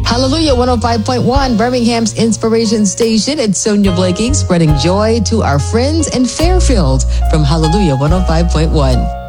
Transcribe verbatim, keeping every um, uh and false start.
Hallelujah one oh five point one, Birmingham's Inspiration Station. It's Sonia Blakey spreading joy to our friends in Fairfield from Hallelujah one oh five point one.